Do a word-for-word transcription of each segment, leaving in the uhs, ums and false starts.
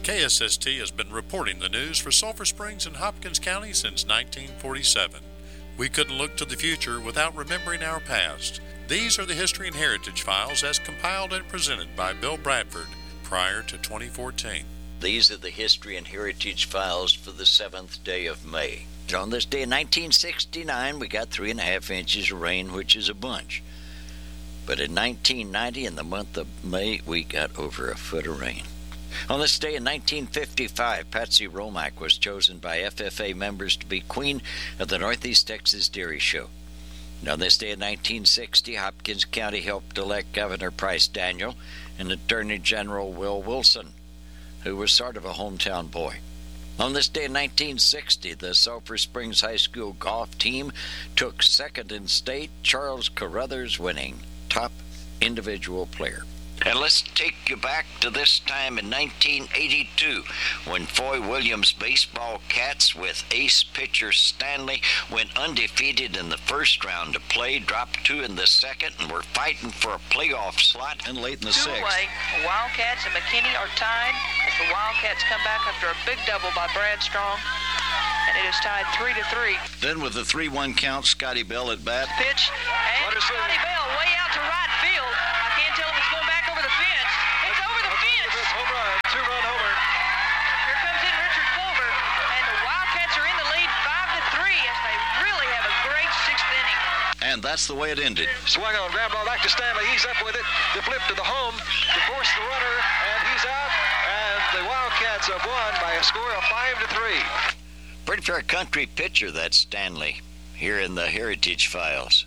K S S T has been reporting the news for Sulphur Springs and Hopkins County since nineteen forty-seven. We couldn't look to the future without remembering our past. These are the History and Heritage Files as compiled and presented by Bill Bradford prior to twenty fourteen. These are the History and Heritage Files for the seventh day of May. On this day in nineteen sixty-nine, we got three and a half inches of rain, which is a bunch. But in nineteen ninety, in the month of May, we got over a foot of rain. On this day in nineteen fifty-five, Patsy Romack was chosen by F F A members to be Queen of the Northeast Texas Dairy Show. And on this day in nineteen sixty, Hopkins County helped elect Governor Price Daniel and Attorney General Will Wilson, who was sort of a hometown boy. On this day in nineteen sixty, the Sulphur Springs High School golf team took second in state, Charles Carruthers winning top individual player. And let's take you back to this time in nineteen eighty-two, when Foy Williams baseball Cats with ace pitcher Stanley went undefeated in the first round of play, dropped two in the second, and were fighting for a playoff slot and late in the Two sixth. away, Wildcats and McKinney are tied as the Wildcats come back after a big double by Brad Strong, and it is tied three to three. Then with the three one count, Scotty Bell at bat. Pitch, and Scotty Bell way out to right field. I can't tell if it's going back over the fence. It's over the fence. Home run, two-run homer. Here comes in Richard Culver, and the Wildcats are in the lead five to three as they really have a great sixth inning. And that's the way it ended. Swung on, ground ball back to Stanley. He's up with it. The flip to the home to force the runner, and he's out. And the Wildcats have won by a score of five to three. Pretty fair country pitcher, that Stanley, here in the Heritage Files.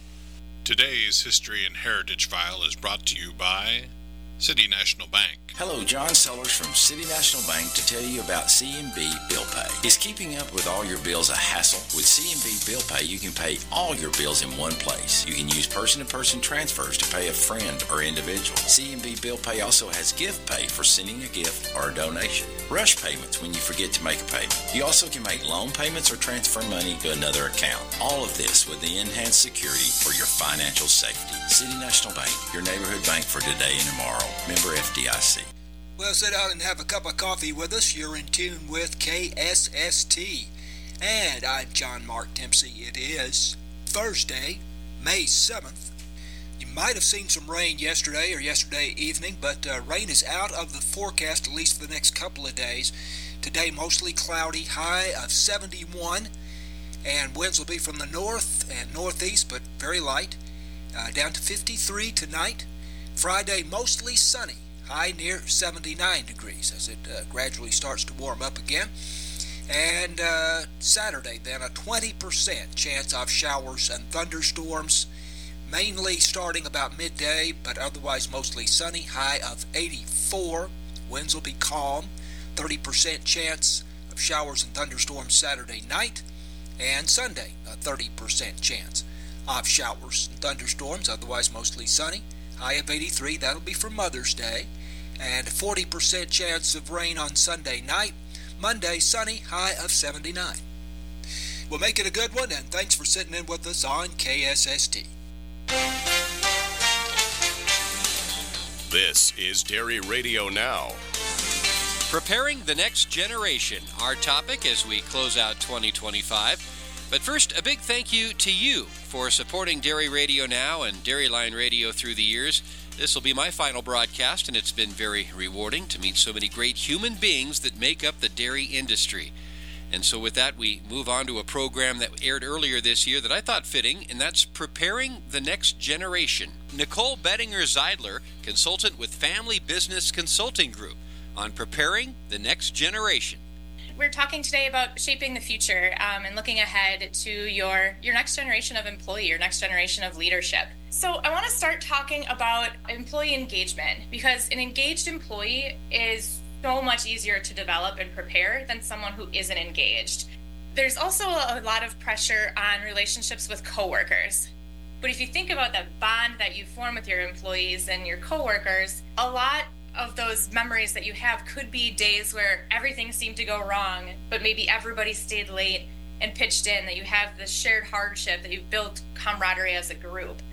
Today's History and Heritage File is brought to you by City National Bank. Hello, John Sellers from City National Bank to tell you about C N B Bill Pay. Is keeping up with all your bills a hassle? With C N B Bill Pay, you can pay all your bills in one place. You can use person-to-person transfers to pay a friend or individual. C N B Bill Pay also has Gift Pay for sending a gift or a donation. Rush payments when you forget to make a payment. You also can make loan payments or transfer money to another account. All of this with the enhanced security for your financial safety. City National Bank, your neighborhood bank for today and tomorrow. Member F D I C. Well, sit down and have a cup of coffee with us. You're in tune with K S S T. And I'm John Mark Dempsey. It is Thursday, May seventh. You might have seen some rain yesterday or yesterday evening, but uh, rain is out of the forecast, at least for the next couple of days. Today, mostly cloudy, high of seventy-one. And winds will be from the north and northeast, but very light. Uh, down to fifty-three tonight. Friday, mostly sunny. High near seventy-nine degrees as it uh, gradually starts to warm up again. And uh, Saturday, then, a twenty percent chance of showers and thunderstorms, mainly starting about midday, but otherwise mostly sunny. High of eighty-four. Winds will be calm. thirty percent chance of showers and thunderstorms Saturday night. And Sunday, a thirty percent chance of showers and thunderstorms, otherwise mostly sunny. High of eighty-three, that'll be for Mother's Day. And forty percent chance of rain on Sunday night. Monday, sunny, high of seventy-nine. We'll make it a good one, and thanks for sitting in with us on K S S T. This is Dairy Radio Now. Preparing the next generation, our topic as we close out twenty twenty-five. But first, a big thank you to you for supporting Dairy Radio Now and Dairy Line Radio through the years. This will be my final broadcast, and it's been very rewarding to meet so many great human beings that make up the dairy industry. And so with that, we move on to a program that aired earlier this year that I thought fitting, and that's Preparing the Next Generation. Nicole Bettinger-Zeidler, consultant with Family Business Consulting Group, on Preparing the Next Generation. We're talking today about shaping the future um, and looking ahead to your, your next generation of employee, your next generation of leadership. So I want to start talking about employee engagement, because an engaged employee is so much easier to develop and prepare than someone who isn't engaged. There's also a lot of pressure on relationships with coworkers. But if you think about that bond that you form with your employees and your coworkers, a lot of those memories that you have could be days where everything seemed to go wrong, but maybe everybody stayed late and pitched in, that you have this shared hardship, that you've built camaraderie as a group.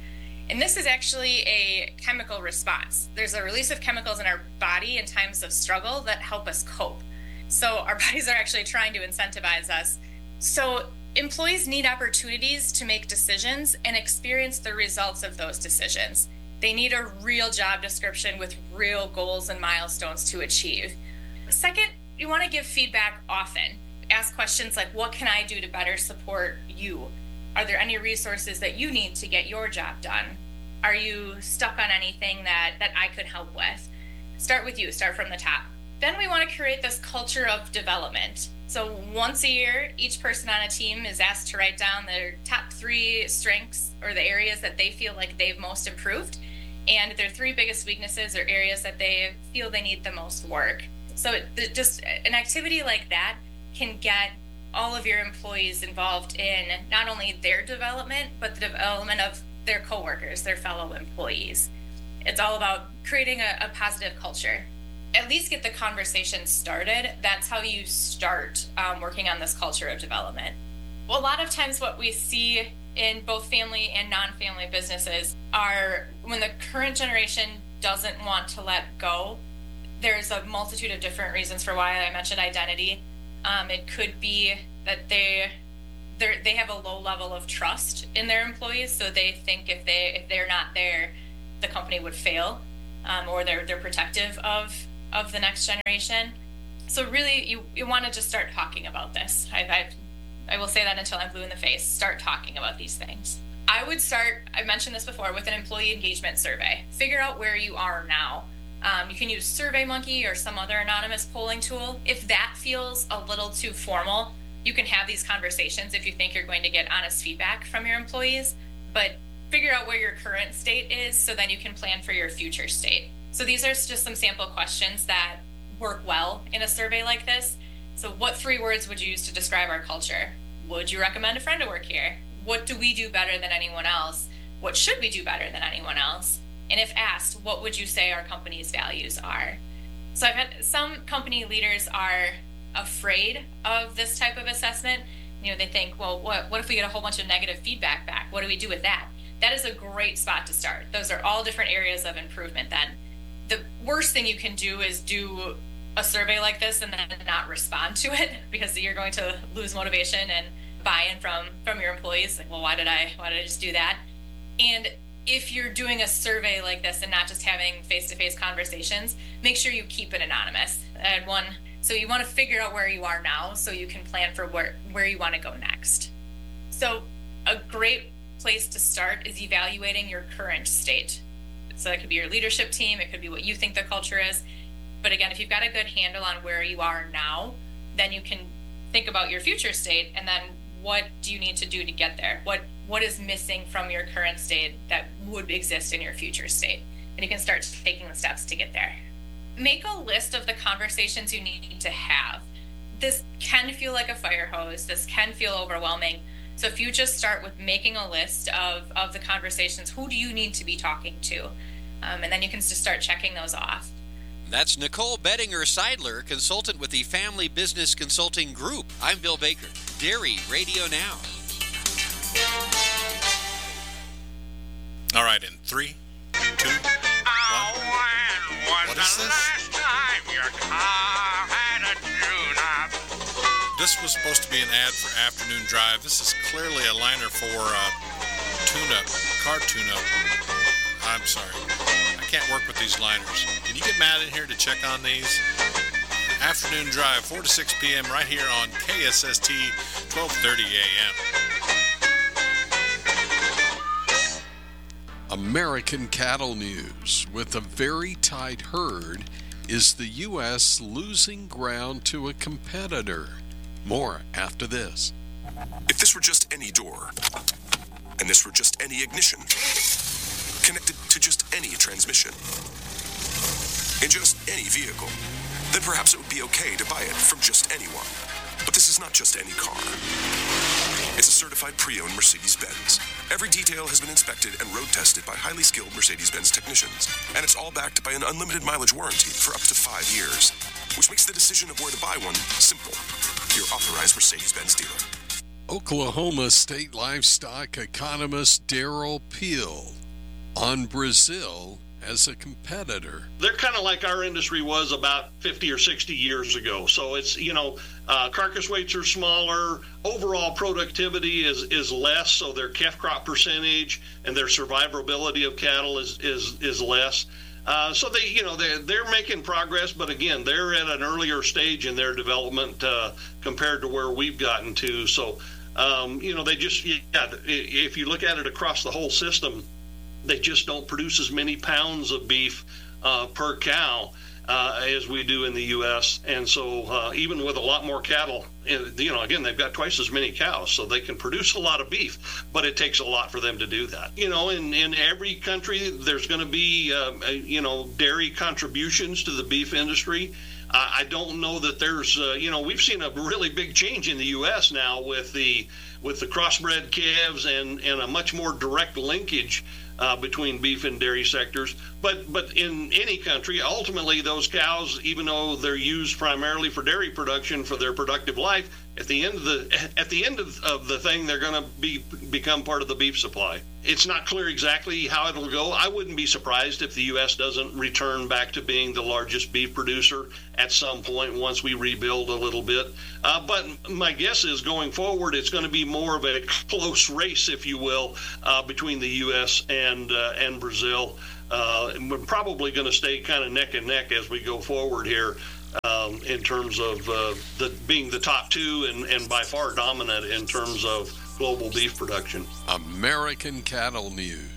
And this is actually a chemical response. There's a release of chemicals in our body in times of struggle that help us cope. So our bodies are actually trying to incentivize us. So employees need opportunities to make decisions and experience the results of those decisions. They need a real job description with real goals and milestones to achieve. Second, you want to give feedback often. Ask questions like, what can I do to better support you? Are there any resources that you need to get your job done? Are you stuck on anything that, that I could help with? Start with you, start from the top. Then we want to create this culture of development. So once a year, each person on a team is asked to write down their top three strengths or the areas that they feel like they've most improved, and their three biggest weaknesses or areas that they feel they need the most work. So just an activity like that can get all of your employees involved in not only their development, but the development of their coworkers, their fellow employees. It's all about creating a, a positive culture. At least get the conversation started. That's how you start um, working on this culture of development. Well, a lot of times what we see in both family and non-family businesses are when the current generation doesn't want to let go. There's a multitude of different reasons for why I mentioned identity. Um, it could be that they they have a low level of trust in their employees, so they think if they if they're not there, the company would fail, um, or they're they're protective of of the next generation. So really, you you want to just start talking about this. I, I I will say that until I'm blue in the face. Start talking about these things. I would start. I mentioned this before with an employee engagement survey. Figure out where you are now. Um, you can use SurveyMonkey or some other anonymous polling tool. If that feels a little too formal, you can have these conversations if you think you're going to get honest feedback from your employees. But figure out where your current state is so then you can plan for your future state. So these are just some sample questions that work well in a survey like this. So what three words would you use to describe our culture? Would you recommend a friend to work here? What do we do better than anyone else? What should we do better than anyone else? And if asked, what would you say our company's values are? So I've had some company leaders are afraid of this type of assessment. You know, they think, well, what, what if we get a whole bunch of negative feedback back? What do we do with that? That is a great spot to start. Those are all different areas of improvement then. The worst thing you can do is do a survey like this and then not respond to it, because you're going to lose motivation and buy-in from, from your employees. Like, well, why did I, why did I just do that? And if you're doing a survey like this and not just having face-to-face conversations, make sure you keep it anonymous. I had one, so you want to figure out where you are now so you can plan for where, where you want to go next. So a great place to start is evaluating your current state. So that could be your leadership team, it could be what you think the culture is. But again, if you've got a good handle on where you are now, then you can think about your future state and then what do you need to do to get there? What What is missing from your current state that would exist in your future state? And you can start taking the steps to get there. Make a list of the conversations you need to have. This can feel like a fire hose. This can feel overwhelming. So if you just start with making a list of, of the conversations, who do you need to be talking to? Um, and then you can just start checking those off. That's Nicole Bettinger-Seidler, consultant with the Family Business Consulting Group. I'm Bill Baker. Dairy Radio Now. All right, in three, two, one. What is this? This was supposed to be an ad for Afternoon Drive. This is clearly a liner for uh, tune-up, car tune-up. I'm sorry. I can't work with these liners. Can you get Matt in here to check on these? Afternoon Drive, four to six p.m. right here on K S S T, twelve thirty a.m. American Cattle News. With a very tight herd, is the U S losing ground to a competitor? More after this. If this were just any door, and this were just any ignition, connected to just any transmission, in just any vehicle, then perhaps it would be okay to buy it from just anyone. But this is not just any car. It's a certified pre-owned Mercedes-Benz. Every detail has been inspected and road tested by highly skilled Mercedes-Benz technicians, and it's all backed by an unlimited mileage warranty for up to five years, which makes the decision of where to buy one simple. Your authorized Mercedes-Benz dealer. Oklahoma State livestock economist Darrell Peel on Brazil as a competitor. They're kind of like our industry was about fifty or sixty years ago. So it's, you know, uh, carcass weights are smaller, overall productivity is, is less, so their calf crop percentage and their survivability of cattle is, is, is less. Uh, so they, you know, they're, they're making progress, but again, they're at an earlier stage in their development uh, compared to where we've gotten to. So, um, you know, they just, yeah, if you look at it across the whole system, they just don't produce as many pounds of beef uh, per cow uh, as we do in the U S. And so uh, even with a lot more cattle, you know, again, they've got twice as many cows, so they can produce a lot of beef, but it takes a lot for them to do that. You know, in, in every country, there's going to be, uh, you know, dairy contributions to the beef industry. Uh, I don't know that there's, uh, you know, we've seen a really big change in the U S now with the with the crossbred calves and, and a much more direct linkage Uh, between beef and dairy sectors. But but in any country, ultimately those cows, even though they're used primarily for dairy production for their productive life, at the end of the at the end of, of the thing, they're going to be become part of the beef supply. It's not clear exactly how it'll go. I wouldn't be surprised if the U S doesn't return back to being the largest beef producer at some point once we rebuild a little bit. Uh, but my guess is going forward, it's going to be more of a close race, if you will, uh, between the U S and uh, and Brazil. Uh, and we're probably going to stay kind of neck and neck as we go forward here um, in terms of uh, the being the top two and, and by far dominant in terms of global beef production. American Cattle News.